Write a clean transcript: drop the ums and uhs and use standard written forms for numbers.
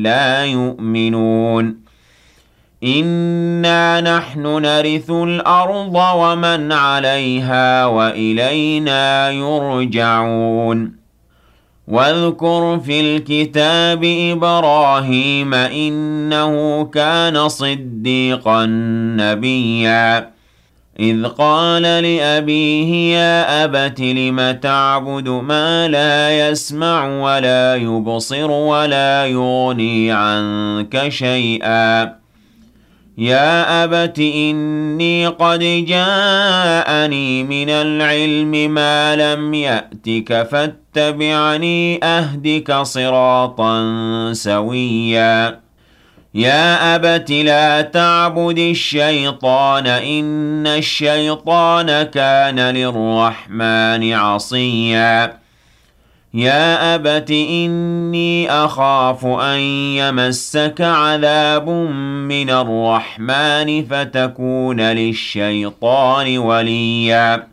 لا يؤمنون إنا نحن نرث الأرض ومن عليها وإلينا يرجعون واذكر في الكتاب إبراهيم إنه كان صديقا نبيا إذ قال لأبيه يا أبت لم تعبد ما لا يسمع ولا يبصر ولا يغني عنك شيئا يا أبت إني قد جاءني من العلم ما لم يأتك فاتبعني أهدك صراطا سويا يا أبت لا تعبد الشيطان إن الشيطان كان للرحمن عصيا يا أبت إني أخاف أن يمسك عذاب من الرحمن فتكون للشيطان وليا